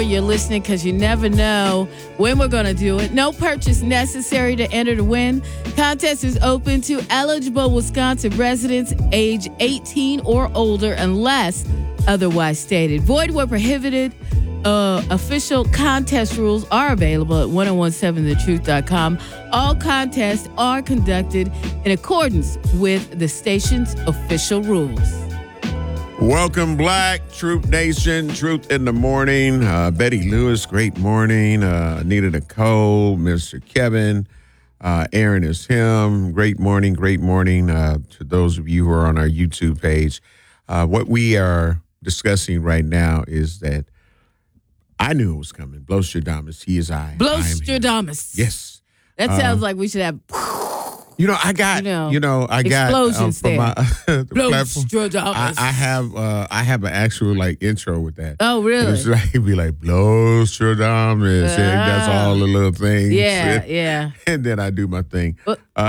you're listening because you never know when we're going to do it. No purchase necessary to enter to win. Contest is open to eligible Wisconsin residents age 18 or older unless otherwise stated. Void where prohibited. Official contest rules are available at 1017thetruth.com. All contests are conducted in accordance with the station's official rules. Welcome, Black Truth Nation, Truth in the Morning. Betty Lewis, great morning. Anita Nicole, Mr. Kevin, Aaron is him. Great morning, to those of you who are on our YouTube page. What we are discussing right now is that I knew it was coming. Blostradamus, he is I. Blostradamus. Yes. That sounds like we should have... I got explosions for my Blostradamus. I have an actual intro with that. Oh, really? It's it'd be like Blostradamus. And that's all the little things. Yeah. And then I do my thing.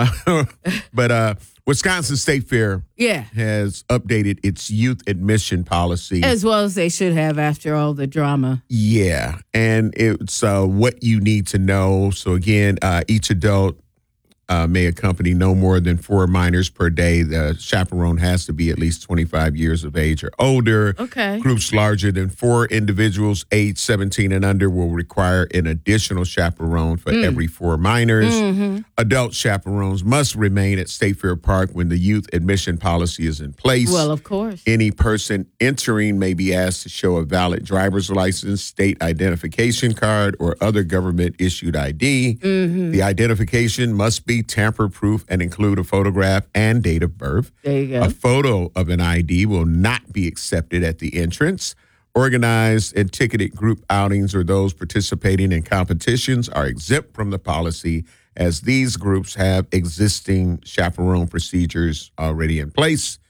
But Wisconsin State Fair has updated its youth admission policy. As well as they should have after all the drama. Yeah. And it's what you need to know. So again, each adult may accompany no more than 4 minors per day. The chaperone has to be at least 25 years of age or older. Okay. Groups larger than 4 individuals age 17 and under will require an additional chaperone for every 4 minors. Mm-hmm. Adult chaperones must remain at State Fair Park when the youth admission policy is in place. Well, of course. Any person entering may be asked to show a valid driver's license, state identification card, or other government-issued ID. Mm-hmm. The identification must be tamper-proof and include a photograph and date of birth. There you go. A photo of an ID will not be accepted at the entrance. Organized and ticketed group outings or those participating in competitions are exempt from the policy as these groups have existing chaperone procedures already in place.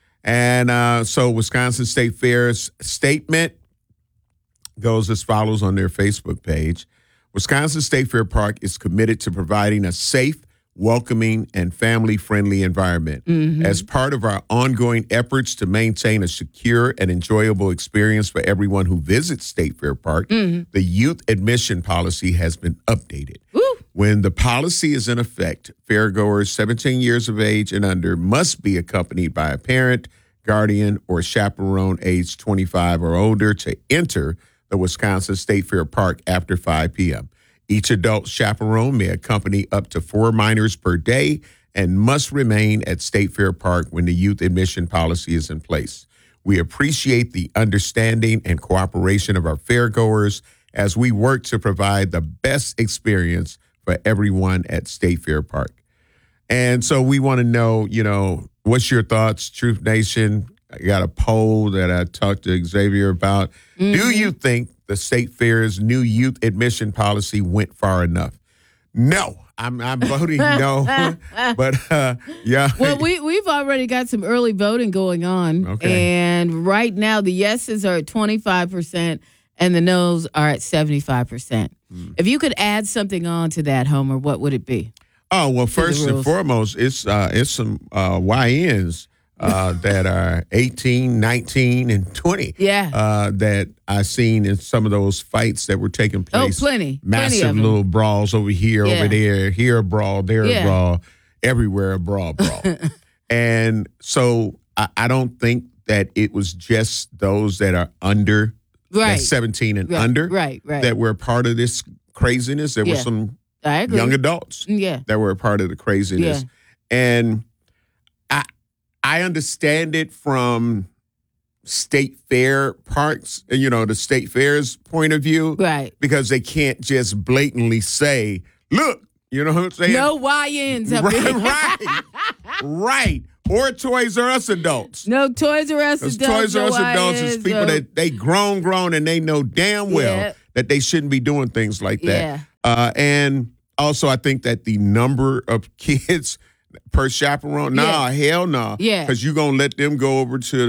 And so Wisconsin State Fair's statement goes as follows on their Facebook page. Wisconsin State Fair Park is committed to providing a safe, welcoming, and family-friendly environment. Mm-hmm. As part of our ongoing efforts to maintain a secure and enjoyable experience for everyone who visits State Fair Park, the youth admission policy has been updated. Woo! When the policy is in effect, fairgoers 17 years of age and under must be accompanied by a parent, guardian, or chaperone aged 25 or older to enter the Wisconsin State Fair Park after 5 p.m. Each adult chaperone may accompany up to 4 minors per day and must remain at State Fair Park when the youth admission policy is in place. We appreciate the understanding and cooperation of our fairgoers as we work to provide the best experience for everyone at State Fair Park. And so we want to know, what's your thoughts, Truth Nation? I got a poll that I talked to Xavier about. Mm-hmm. Do you think the State Fair's new youth admission policy went far enough? No. I'm voting no. But, yeah. Well, we've already got some early voting going on. Okay. And right now, the yeses are at 25% and the nos are at 75%. If you could add something on to that, Homer, what would it be? Oh, well, first and foremost, it's some YNs that are 18, 19, and 20. Yeah. That I seen in some of those fights that were taking place. Oh, plenty. Massive plenty of little brawls over here, Yeah. over there. Here a brawl, there a brawl. Everywhere a brawl. And so I don't think that it was just those that are under Right. 17 and under that were a part of this craziness. There were some young adults that were a part of the craziness. Yeah. And I understand it from State Fair Parks, the State Fair's point of view. Right. Because they can't just blatantly say, look, you know what I'm saying? No YNs up here. Right. Or Toys R Us adults. No Toys R Us adults. Toys R Us adults is people that they grown, and they know damn well that they shouldn't be doing things like that. Yeah. And also, I think that the number of kids per chaperone, hell no. Yeah. Because you're going to let them go over to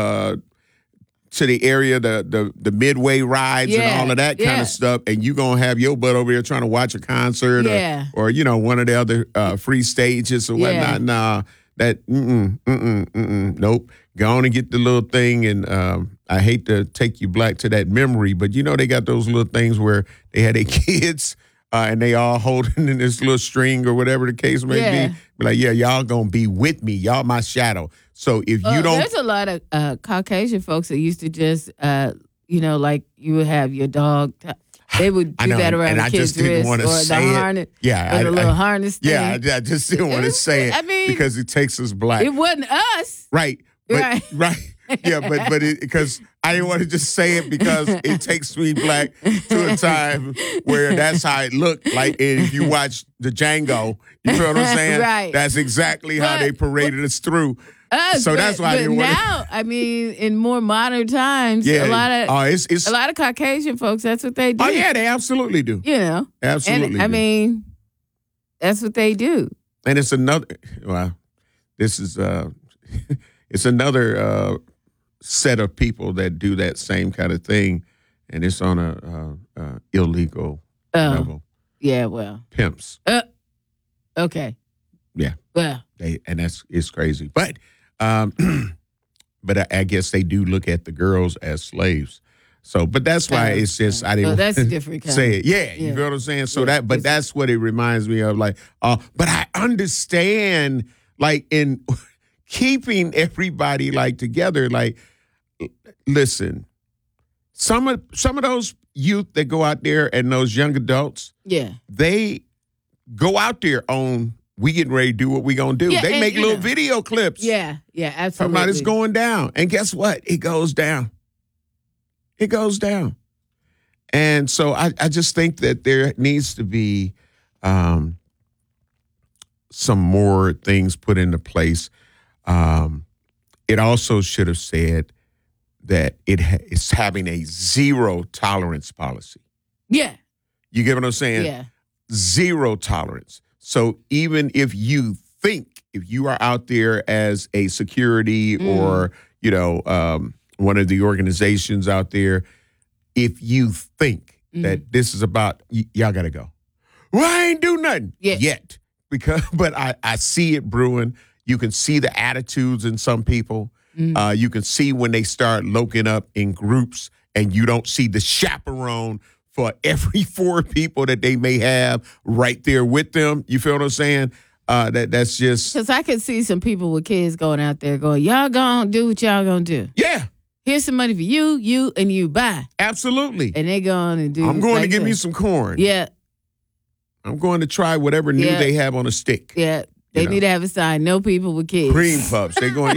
the area, the midway rides and all of that kind of stuff, and you're going to have your butt over there trying to watch a concert or one of the other free stages or whatnot. Nah. That, nope. Go on and get the little thing. And I hate to take you back to that memory, but you know they got those little things where they had their kids and they all holding in this little string or whatever the case may be. Be like, yeah, y'all gonna be with me. Y'all my shadow. So if you don't, there's a lot of Caucasian folks that used to just, like you would have your dog. They would do that around the kid's wrist or the harness. Yeah, or the little harness thing. Yeah, I just didn't want to say it. I mean, because it takes us black. It wasn't us. Right. But, right. Yeah, but because I didn't want to just say it because it takes me back to a time where that's how it looked. Like if you watch the Django, you know what I'm saying? Right. That's exactly how they paraded us through. So that's why I didn't want to. Now, I mean, in more modern times, a lot of Caucasian folks, that's what they do. Oh yeah, they absolutely do. You know, absolutely. And, I mean, that's what they do. And it's another. Well, this is it's another set of people that do that same kind of thing, and it's on a illegal level. Yeah, well, pimps. Okay. Yeah. Well, it's crazy, but I guess they do look at the girls as slaves. So, but that's why it's just I didn't. That's a different kind. Say it. Yeah, you know what I'm saying. So that's what it reminds me of. Like, but I understand, like in keeping everybody like together. Like, listen, some of those youth that go out there and those young adults, they go out there on. We getting ready to do what we gonna do. Yeah, they make little video clips. Yeah, absolutely. Talking about it's going down. And guess what? It goes down. It goes down. And so I just think that there needs to be some more things put into place. It also should have said that it's having a zero tolerance policy. Yeah. You get what I'm saying? Yeah. Zero tolerance. So even if you are out there as a security or, one of the organizations out there, if you think that this is about, y'all got to go. Well, I ain't do nothing yet. But I see it brewing. You can see the attitudes in some people. You can see when they start loking up in groups and you don't see the chaperone for every 4 people that they may have right there with them. You feel what I'm saying? That's just... Because I could see some people with kids going out there going, y'all gonna do what y'all gonna do. Yeah. Here's some money for you, and you. Bye. Absolutely. And they going and do... I'm going to give me some corn. Yeah. I'm going to try whatever new they have on a stick. Yeah. They need to have a sign, no people with kids. Cream puffs. They're going,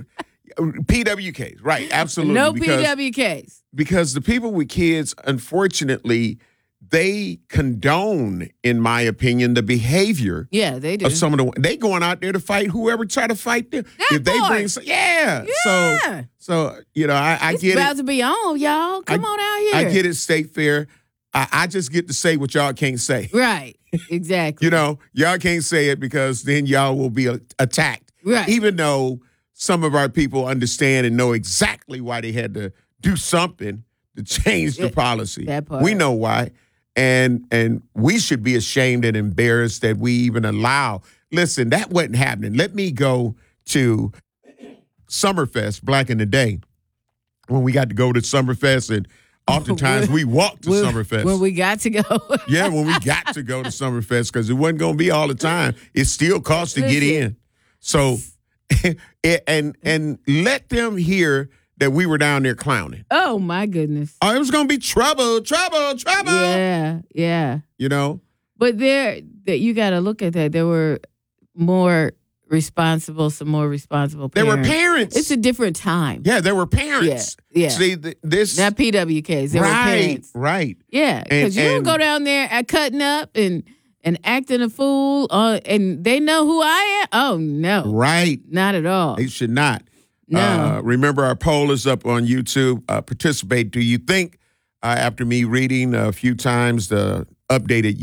PWKs. Right. Absolutely. No PWKs. Because the people with kids, unfortunately, they condone, in my opinion, the behavior. Yeah, they do. Of some of they going out there to fight whoever try to fight them. If they bring, So I it's get it. It's about to be on, y'all. Come on out here. I get it, State Fair. I just get to say what y'all can't say. Right. Exactly. Y'all can't say it because then y'all will be attacked. Right. Even though some of our people understand and know exactly why they had to do something to change the policy. That part. We know why. And we should be ashamed and embarrassed that we even allow. Listen, that wasn't happening. Let me go to Summerfest back in the day when we got to go to Summerfest, and oftentimes we walked to Summerfest. When we got to go. Yeah, when we got to go to Summerfest, because it wasn't going to be all the time. It still cost to get in. So, and let them hear that we were down there clowning. Oh, my goodness. Oh, it was going to be trouble. Yeah. But you got to look at that. There were some more responsible parents. There were parents. It's a different time. Yeah, there were parents. Yeah. See, this... Not PWKs. There were parents. Right. Yeah, because you don't go down there cutting up and acting a fool, and they know who I am. Oh, no. Right. Not at all. They should not. No. Remember, our poll is up on YouTube. Participate. Do you think, after me reading a few times the updated